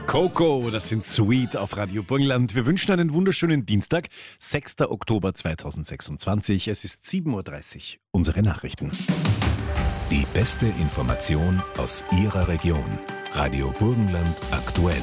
Coco, das sind Sweet auf Radio Burgenland. Wir wünschen einen wunderschönen Dienstag, 6. Oktober 2026. Es ist 7.30 Uhr. Unsere Nachrichten. Die beste Information aus Ihrer Region. Radio Burgenland aktuell.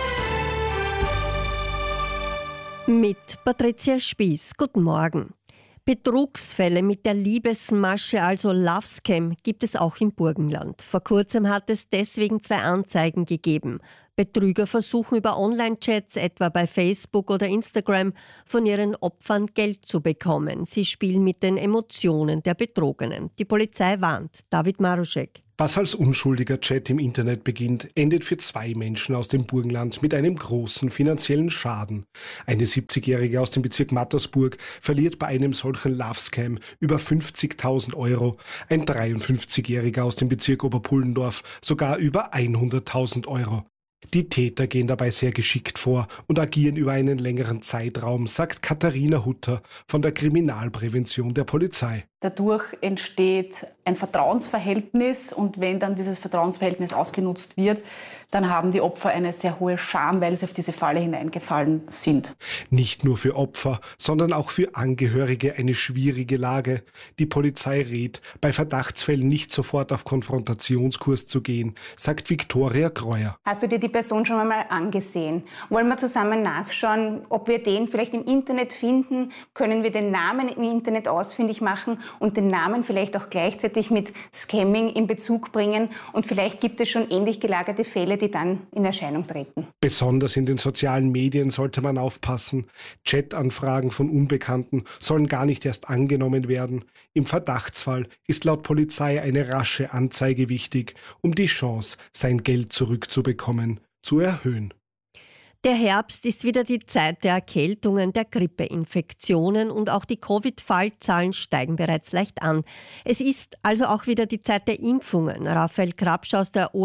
Mit Patricia Spieß. Guten Morgen. Betrugsfälle mit der Liebesmasche, also Love Scam, gibt es auch im Burgenland. Vor kurzem hat es deswegen 2 Anzeigen gegeben. Betrüger versuchen über Online-Chats, etwa bei Facebook oder Instagram, von ihren Opfern Geld zu bekommen. Sie spielen mit den Emotionen der Betrogenen. Die Polizei warnt. David Maruschek. Was als unschuldiger Chat im Internet beginnt, endet für 2 Menschen aus dem Burgenland mit einem großen finanziellen Schaden. Eine 70-Jährige aus dem Bezirk Mattersburg verliert bei einem solchen Love-Scam über 50.000 €, ein 53-Jähriger aus dem Bezirk Oberpullendorf sogar über 100.000 €. Die Täter gehen dabei sehr geschickt vor und agieren über einen längeren Zeitraum, sagt Katharina Hutter von der Kriminalprävention der Polizei. Dadurch entsteht ein Vertrauensverhältnis und wenn dann dieses Vertrauensverhältnis ausgenutzt wird, dann haben die Opfer eine sehr hohe Scham, weil sie auf diese Falle hineingefallen sind. Nicht nur für Opfer, sondern auch für Angehörige eine schwierige Lage. Die Polizei rät, bei Verdachtsfällen nicht sofort auf Konfrontationskurs zu gehen, sagt Viktoria Kreuer. Hast du dir die Person schon einmal angesehen? Wollen wir zusammen nachschauen, ob wir den vielleicht im Internet finden? Können wir den Namen im Internet ausfindig machen und den Namen vielleicht auch gleichzeitig mit Scamming in Bezug bringen? Und vielleicht gibt es schon ähnlich gelagerte Fälle, die dann in Erscheinung treten. Besonders in den sozialen Medien sollte man aufpassen. Chatanfragen von Unbekannten sollen gar nicht erst angenommen werden. Im Verdachtsfall ist laut Polizei eine rasche Anzeige wichtig, um die Chance, sein Geld zurückzubekommen, zu erhöhen. Der Herbst ist wieder die Zeit der Erkältungen, der Grippeinfektionen und auch die Covid-Fallzahlen steigen bereits leicht an. Es ist also auch wieder die Zeit der Impfungen. Raphael Krapsch aus der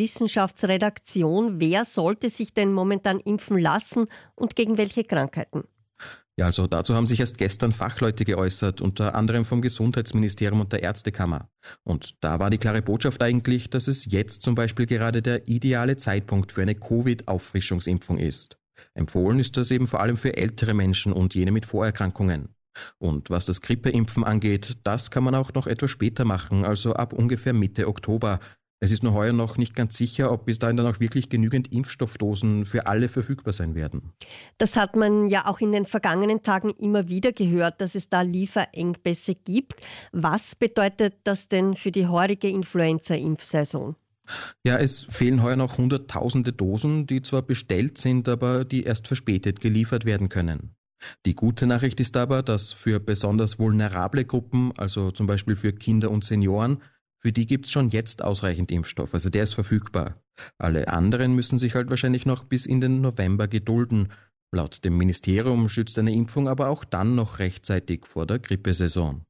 ORF-Wissenschaftsredaktion. Wer sollte sich denn momentan impfen lassen und gegen welche Krankheiten? Ja, also dazu haben sich erst gestern Fachleute geäußert, unter anderem vom Gesundheitsministerium und der Ärztekammer. Und da war die klare Botschaft eigentlich, dass es jetzt zum Beispiel gerade der ideale Zeitpunkt für eine Covid-Auffrischungsimpfung ist. Empfohlen ist das eben vor allem für ältere Menschen und jene mit Vorerkrankungen. Und was das Grippeimpfen angeht, das kann man auch noch etwas später machen, also ab ungefähr Mitte Oktober. Es ist nur heuer noch nicht ganz sicher, ob bis dahin dann auch wirklich genügend Impfstoffdosen für alle verfügbar sein werden. Das hat man ja auch in den vergangenen Tagen immer wieder gehört, dass es da Lieferengpässe gibt. Was bedeutet das denn für die heurige Influenza-Impfsaison? Ja, es fehlen heuer noch Hunderttausende Dosen, die zwar bestellt sind, aber die erst verspätet geliefert werden können. Die gute Nachricht ist aber, dass für besonders vulnerable Gruppen, also zum Beispiel für Kinder und Senioren, für die gibt es schon jetzt ausreichend Impfstoff, also der ist verfügbar. Alle anderen müssen sich halt wahrscheinlich noch bis in den November gedulden. Laut dem Ministerium schützt eine Impfung aber auch dann noch rechtzeitig vor der Grippesaison.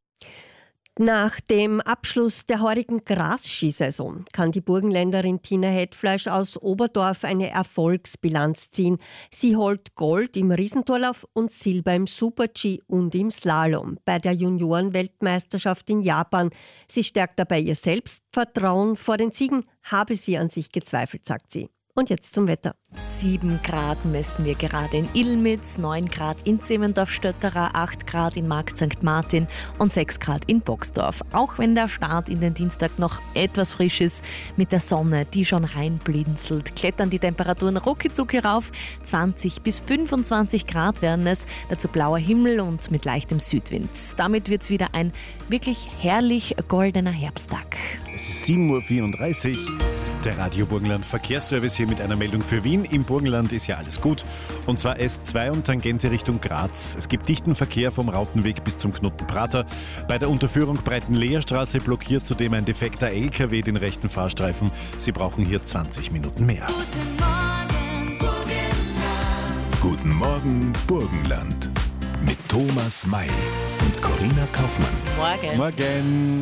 Nach dem Abschluss der heurigen Gras-Skisaison kann die Burgenländerin Tina Hetfleisch aus Oberdorf eine Erfolgsbilanz ziehen. Sie holt Gold im Riesentorlauf und Silber im Super-G und im Slalom bei der Junioren-Weltmeisterschaft in Japan. Sie stärkt dabei ihr Selbstvertrauen. Vor den Siegen habe sie an sich gezweifelt, sagt sie. Und jetzt zum Wetter. 7 Grad messen wir gerade in Illmitz, 9 Grad in Zementorf-Stötterer, 8 Grad in Markt St. Martin und 6 Grad in Boxdorf. Auch wenn der Start in den Dienstag noch etwas frisch ist, mit der Sonne, die schon reinblinzelt, klettern die Temperaturen rucki-zucki rauf. 20 bis 25 Grad werden es, dazu blauer Himmel und mit leichtem Südwind. Damit wird es wieder ein wirklich herrlich goldener Herbsttag. Es ist 7.34 Uhr. Der Radio Burgenland Verkehrsservice hier mit einer Meldung für Wien. Im Burgenland ist ja alles gut. Und zwar S2 und Tangente Richtung Graz. Es gibt dichten Verkehr vom Rautenweg bis zum Knotenprater. Bei der Unterführung Breitenleerstraße blockiert zudem ein defekter LKW den rechten Fahrstreifen. Sie brauchen hier 20 Minuten mehr. Guten Morgen, Burgenland. Mit Thomas May und Corinna Kaufmann. Morgen. Morgen.